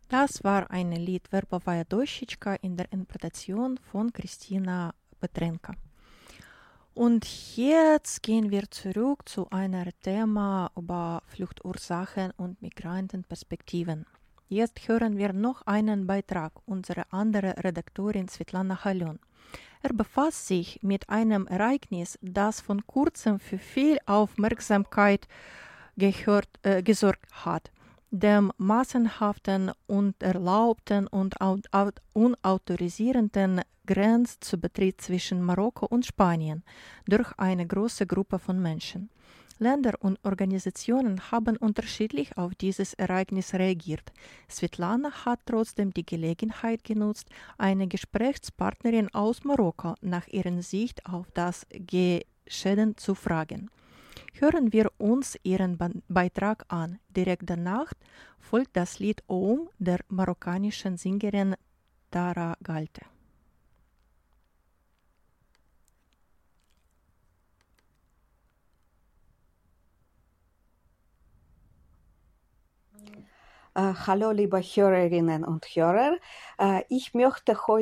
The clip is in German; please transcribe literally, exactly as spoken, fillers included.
Das war ein Lied Verbovaya Doshichka in der Interpretation von Christina Petrenka. Und jetzt gehen wir zurück zu einem Thema über Fluchtursachen und Migrantenperspektiven. Jetzt hören wir noch einen Beitrag unserer anderen Redaktorin Svetlana Halun. Er befasst sich mit einem Ereignis, das von kurzem für viel Aufmerksamkeit gehört, äh, gesorgt hat, dem massenhaften, unerlaubten und unautorisierten Grenzzubetritt zwischen Marokko und Spanien durch eine große Gruppe von Menschen. Länder und Organisationen haben unterschiedlich auf dieses Ereignis reagiert. Svetlana hat trotzdem die Gelegenheit genutzt, eine Gesprächspartnerin aus Marokko nach ihrer Sicht auf das Geschehen zu fragen. Hören wir uns ihren Beitrag an. Direkt danach folgt das Lied Oum der marokkanischen Sängerin Tara Galte. Äh, hallo, liebe Hörerinnen und Hörer. Äh, ich möchte heute